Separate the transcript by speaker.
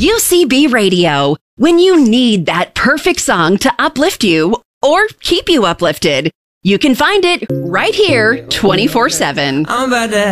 Speaker 1: UCB Radio. When you need that perfect song to uplift you or keep you uplifted, you can find it right here 24/7.
Speaker 2: I'm about to